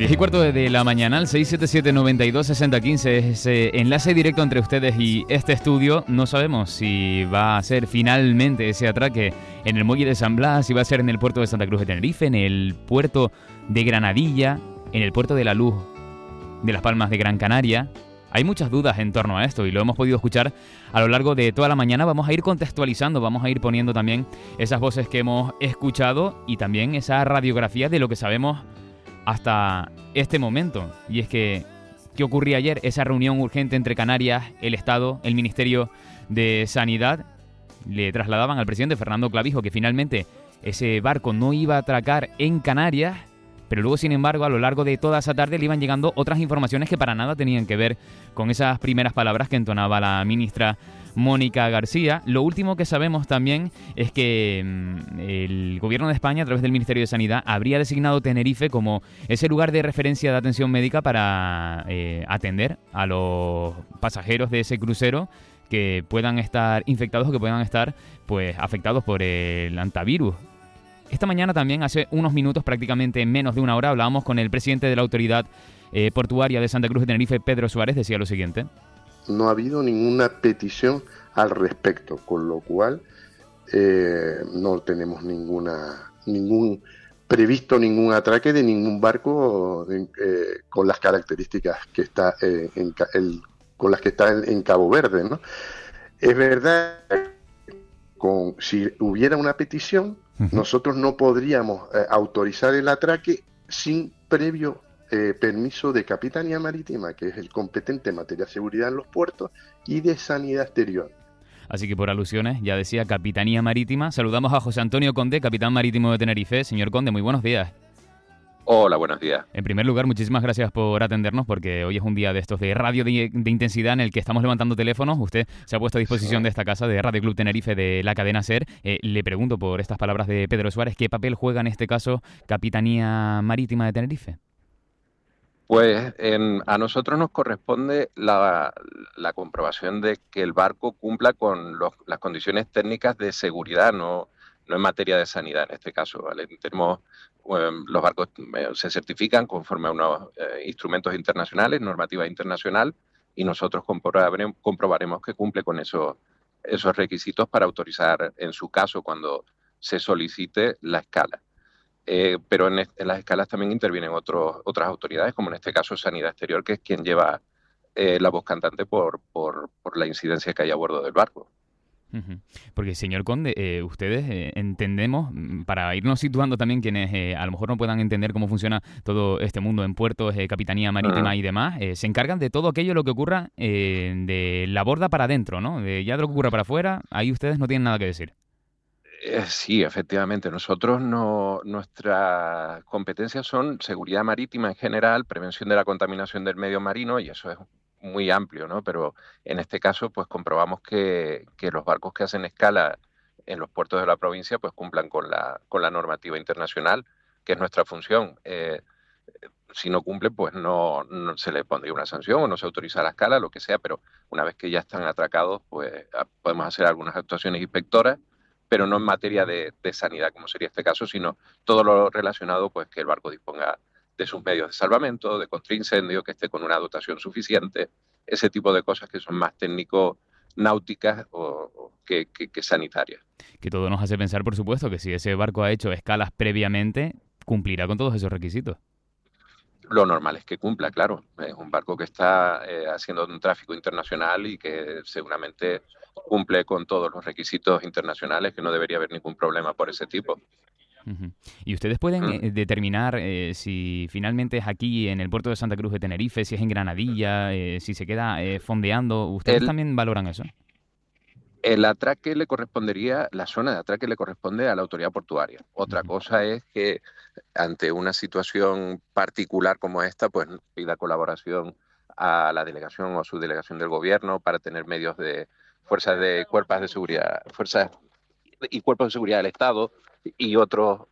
10:15 de la mañana, al 677-92-6015 es ese enlace directo entre ustedes y este estudio. No sabemos si va a ser finalmente ese atraque en el muelle de San Blas, si va a ser en el puerto de Santa Cruz de Tenerife, en el puerto de Granadilla, en el puerto de La Luz de Las Palmas de Gran Canaria. Hay muchas dudas en torno a esto y lo hemos podido escuchar a lo largo de toda la mañana. Vamos a ir contextualizando, vamos a ir poniendo también esas voces que hemos escuchado y también esa radiografía de lo que sabemos hasta este momento. Y es que, ¿qué ocurría ayer? Esa reunión urgente entre Canarias, el Estado, el Ministerio de Sanidad. Le trasladaban al presidente Fernando Clavijo que finalmente ese barco no iba a atracar en Canarias, pero luego, sin embargo, a lo largo de toda esa tarde le iban llegando otras informaciones que para nada tenían que ver con esas primeras palabras que entonaba la ministra Mónica García. Lo último que sabemos también es que el Gobierno de España, a través del Ministerio de Sanidad, habría designado Tenerife como ese lugar de referencia de atención médica para atender a los pasajeros de ese crucero que puedan estar infectados o que puedan estar pues afectados por el hantavirus. Esta mañana también, hace unos minutos, prácticamente menos de una hora, hablábamos con el presidente de la Autoridad Portuaria de Santa Cruz de Tenerife, Pedro Suárez. Decía lo siguiente: no ha habido ninguna petición al respecto, con lo cual no tenemos ningún atraque de ningún barco con las características que está con las que está en Cabo Verde, ¿no? Es verdad, si hubiera una petición, nosotros no podríamos autorizar el atraque sin previo permiso de Capitanía Marítima, que es el competente en materia de seguridad en los puertos, y de Sanidad Exterior. Así que por alusiones, ya decía Capitanía Marítima. Saludamos a José Antonio Conde, capitán marítimo de Tenerife. Señor Conde, muy buenos días. Hola, buenos días. En primer lugar, muchísimas gracias por atendernos, porque hoy es un día de estos de radio de intensidad en el que estamos levantando teléfonos. Usted se ha puesto a disposición de esta casa de Radio Club Tenerife de la cadena SER. Le pregunto por estas palabras de Pedro Suárez, ¿qué papel juega en este caso Capitanía Marítima de Tenerife? Pues a nosotros nos corresponde la comprobación de que el barco cumpla con las condiciones técnicas de seguridad, no en materia de sanidad en este caso, ¿vale? Los barcos se certifican conforme a unos instrumentos internacionales, normativa internacional, y nosotros comprobaremos que cumple con esos requisitos para autorizar, en su caso, cuando se solicite la escala. Pero en las escalas también intervienen otras autoridades, como en este caso Sanidad Exterior, que es quien lleva la voz cantante por la incidencia que hay a bordo del barco. Porque, señor Conde, ustedes entendemos, para irnos situando también quienes a lo mejor no puedan entender cómo funciona todo este mundo en puertos, Capitanía Marítima y demás, se encargan de todo aquello lo que ocurra de la borda para adentro, ¿no? Ya de lo que ocurra para afuera, ahí ustedes no tienen nada que decir. Sí, efectivamente. Nosotros nuestras competencias son seguridad marítima en general, prevención de la contaminación del medio marino, y eso es muy amplio, ¿no? Pero en este caso, pues comprobamos que los barcos que hacen escala en los puertos de la provincia, pues cumplan con la normativa internacional, que es nuestra función. Si no cumple, pues no se le pondría una sanción o no se autoriza la escala, lo que sea, pero una vez que ya están atracados, pues podemos hacer algunas actuaciones inspectoras, pero no en materia de sanidad, como sería este caso, sino todo lo relacionado, pues que el barco disponga de sus medios de salvamento, de contraincendio, que esté con una dotación suficiente, ese tipo de cosas que son más técnico-náuticas que sanitarias. Que todo nos hace pensar, por supuesto, que si ese barco ha hecho escalas previamente, cumplirá con todos esos requisitos. Lo normal es que cumpla, claro. Es un barco que está haciendo un tráfico internacional y que seguramente cumple con todos los requisitos internacionales, que no debería haber ningún problema por ese tipo. ¿Y ustedes pueden determinar si finalmente es aquí en el puerto de Santa Cruz de Tenerife, si es en Granadilla, si se queda fondeando? ¿Ustedes también valoran eso? El atraque la zona de atraque le corresponde a la autoridad portuaria. Otra cosa es que ante una situación particular como esta, pues pida colaboración a la delegación o a subdelegación del gobierno para tener medios de fuerzas de cuerpos de seguridad del Estado y otras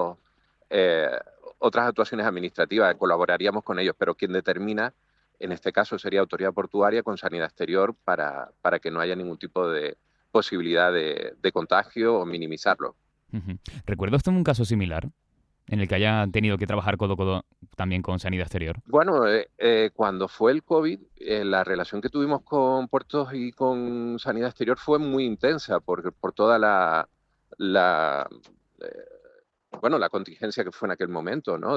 actuaciones administrativas. Colaboraríamos con ellos, pero quien determina en este caso sería autoridad portuaria con Sanidad Exterior para que no haya ningún tipo de posibilidad de contagio o minimizarlo. ¿Recuerda usted un caso similar en el que haya tenido que trabajar codo a codo también con Sanidad Exterior? Bueno, cuando fue el COVID, la relación que tuvimos con puertos y con Sanidad Exterior fue muy intensa por toda la, la contingencia que fue en aquel momento, ¿no?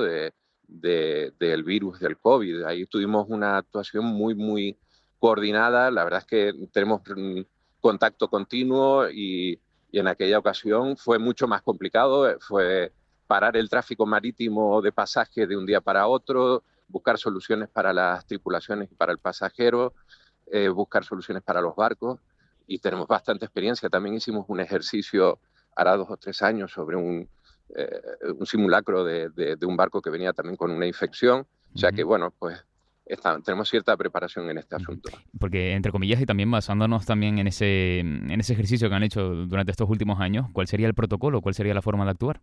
Del virus del COVID. Ahí tuvimos una actuación muy, muy coordinada. La verdad es que tenemos contacto continuo y en aquella ocasión fue mucho más complicado. Fue parar el tráfico marítimo de pasaje de un día para otro, buscar soluciones para las tripulaciones y para el pasajero, buscar soluciones para los barcos, y tenemos bastante experiencia. También hicimos un ejercicio hará 2 o 3 años sobre un simulacro de un barco que venía también con una infección. O sea que, bueno, pues tenemos cierta preparación en este asunto. Porque, entre comillas, y también basándonos también en ese ejercicio que han hecho durante estos últimos años, ¿cuál sería el protocolo? ¿Cuál sería la forma de actuar?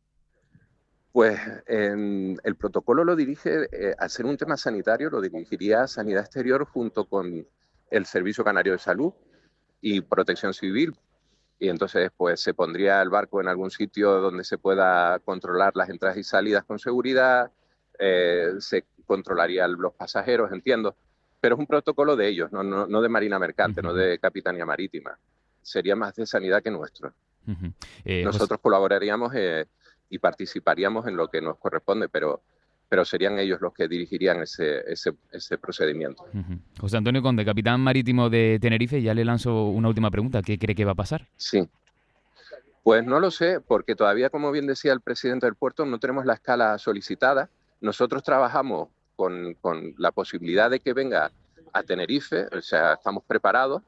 Pues el protocolo lo dirige, al ser un tema sanitario, lo dirigiría Sanidad Exterior junto con el Servicio Canario de Salud y Protección Civil. Y entonces pues se pondría el barco en algún sitio donde se pueda controlar las entradas y salidas con seguridad, se controlarían los pasajeros, entiendo, pero es un protocolo de ellos, no de Marina Mercante, no de Capitanía Marítima. Sería más de sanidad que nuestro. Nosotros colaboraríamos y participaríamos en lo que nos corresponde, pero serían ellos los que dirigirían ese procedimiento. José Antonio Conde, capitán marítimo de Tenerife, ya le lanzo una última pregunta. ¿Qué cree que va a pasar? Sí. Pues no lo sé, porque todavía, como bien decía el presidente del puerto, no tenemos la escala solicitada. Nosotros trabajamos con la posibilidad de que venga a Tenerife, o sea, estamos preparados,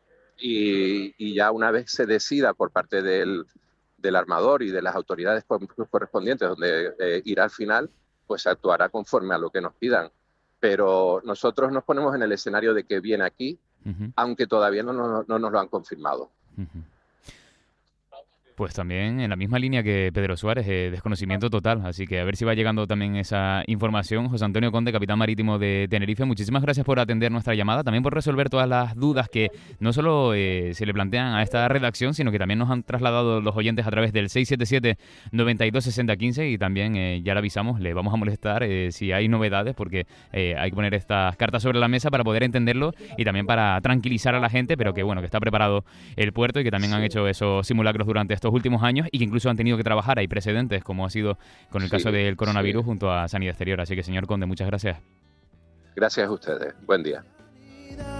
y ya una vez se decida por parte del armador y de las autoridades correspondientes donde irá al final, pues actuará conforme a lo que nos pidan. Pero nosotros nos ponemos en el escenario de que viene aquí, aunque todavía no nos lo han confirmado. Pues también en la misma línea que Pedro Suárez, desconocimiento total. Así que a ver si va llegando también esa información. José Antonio Conde, capitán marítimo de Tenerife, muchísimas gracias por atender nuestra llamada, también por resolver todas las dudas que no solo se le plantean a esta redacción, sino que también nos han trasladado los oyentes a través del 677-926015, y también ya le avisamos, le vamos a molestar si hay novedades, porque hay que poner estas cartas sobre la mesa para poder entenderlo y también para tranquilizar a la gente, pero que bueno, que está preparado el puerto y que también han hecho esos simulacros durante estos últimos años y que incluso han tenido que trabajar. Hay precedentes, como ha sido con el caso del coronavirus junto a Sanidad Exterior. Así que, señor Conde, muchas gracias. Gracias a ustedes. Buen día.